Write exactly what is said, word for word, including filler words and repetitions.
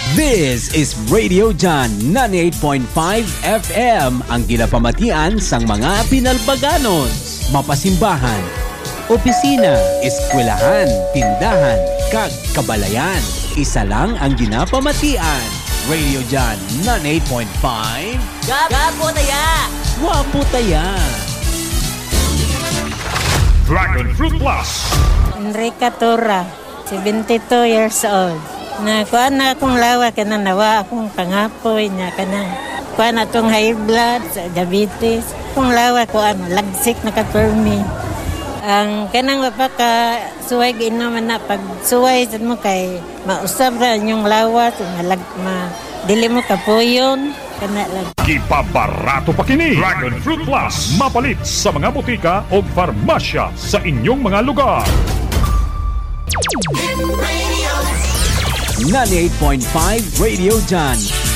This is Radio John ninety-eight point five F M, ang ginapamatian sang mga pinalbaganos, mapasimbahan, opisina, eskwelahan, tindahan, kag kabalayan. Isa lang ang ginapamatian. Radio John ninety-eight point five. Gapo taya! Wapo taya! Dragon Fruit Plus. Enrica Tura, seventy-two years old. Na kuha na akong lawa, kana nawa akong pangapoy niya, kana kuha na itong high blood, diabetes. Kung lawa ko, ano, lagsik na ka-permi. Ang kanang mapaka suway ginaman na pag suway sa mo kay mausap ra yung lawa, malag, ma, dili mo kapuyon, kana lang. Ipabarato pa kini Dragon Fruit Plus, mapalit sa mga butika o farmasya sa inyong mga lugar. ninety-eight point five Radio John